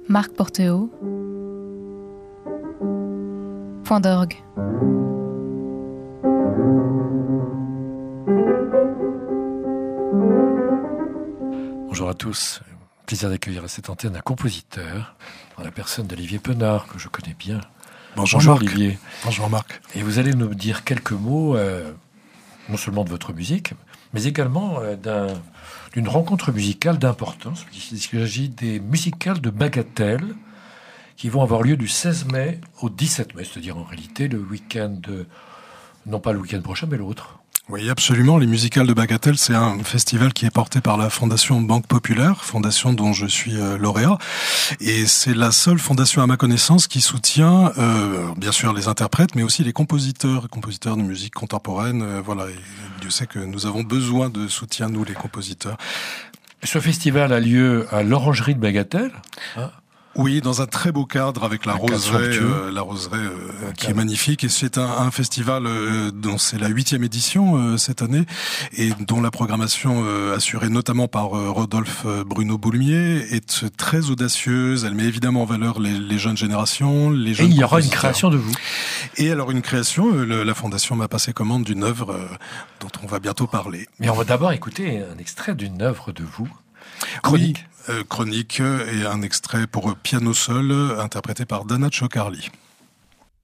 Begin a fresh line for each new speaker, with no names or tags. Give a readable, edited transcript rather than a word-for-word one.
Marc Porteau. Point d'orgue.
Bonjour à tous. Plaisir d'accueillir à cette antenne un compositeur, dans la personne d'Olivier Penard, que je connais bien.
Bonjour
Marc.
Olivier. Bonjour Marc.
Et vous allez nous dire quelques mots, non seulement de votre musique, mais également d'une rencontre musicale d'importance. Il s'agit des musicales de Bagatelle, qui vont avoir lieu du 16 mai au 17 mai, c'est-à-dire en réalité le week-end, non pas le week-end prochain, mais l'autre.
Oui, absolument. Les musicales de Bagatelle, c'est un festival qui est porté par la Fondation Banque Populaire, fondation dont je suis lauréat. Et c'est la seule fondation à ma connaissance qui soutient, bien sûr, les interprètes, mais aussi les compositeurs de musique contemporaine. Voilà. Et Dieu sait que nous avons besoin de soutien, nous, les compositeurs.
Ce festival a lieu à l'Orangerie de Bagatelle.
Oui, dans un très beau cadre avec la roseraie qui est magnifique. Et c'est un festival dont c'est la 8e édition cette année et dont la programmation assurée notamment par Rodolphe Bruno Boulmier est très audacieuse. Elle met évidemment en valeur les jeunes générations, les jeunes.
Et il y aura une création de vous.
Et alors une création, la Fondation m'a passé commande d'une œuvre dont on va bientôt parler.
Mais on va d'abord écouter un extrait d'une œuvre de vous.
Chronique et un extrait pour piano seul interprété par Dana Ciocarli.